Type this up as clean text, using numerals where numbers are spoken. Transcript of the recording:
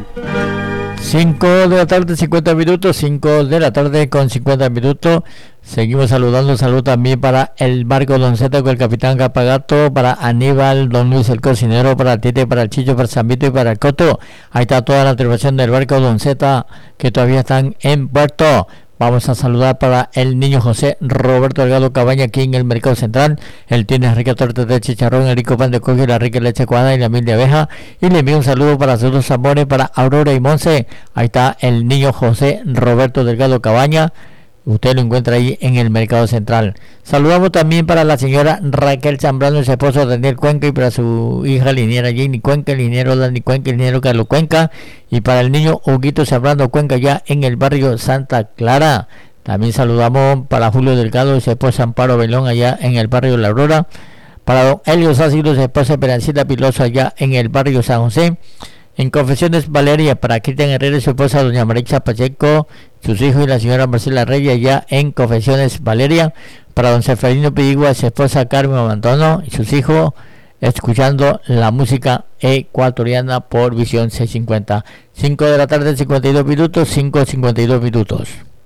5 de la tarde, 50 minutos, 5 de la tarde con 50 minutos. Seguimos saludando, salud también para el barco Don Zeta con el capitán Capagato, para Aníbal, Don Luis el cocinero, para el Tite, para el Chicho, para el Zambito y para el Coto. Ahí está toda la tripulación del barco Don Zeta que todavía están en puerto. Vamos a saludar para el niño José Roberto Delgado Cabaña aquí en el Mercado Central. Él tiene rica torta de chicharrón, el rico pan de coco y la rica leche cuadrada y la miel de abeja. Y le envío un saludo para sus dos amores, para Aurora y Monse. Ahí está el niño José Roberto Delgado Cabaña. Usted lo encuentra ahí en el Mercado Central. Saludamos también para la señora Raquel Zambrano y su esposo Daniel Cuenca, y para su hija liniera Jenny Cuenca, el liniero Dani Cuenca, el liniero Carlos Cuenca, y para el niño Huguito Zambrano Cuenca ya en el barrio Santa Clara. También saludamos para Julio Delgado y su esposa Amparo Belón allá en el barrio La Aurora. Para don Helio Sácilo y su esposa Esperancita Piloso allá en el barrio San José. En Confesiones Valeria, para Cristian Herrera y su esposa doña Maricha Pacheco, sus hijos y la señora Marcela Reyes ya en Confesiones Valeria. Para don Seferino Pidigua, su esposa Carmen Abandono y sus hijos, escuchando la música ecuatoriana por Visión 650. 5 de la tarde, 52 minutos, 5:52 minutos.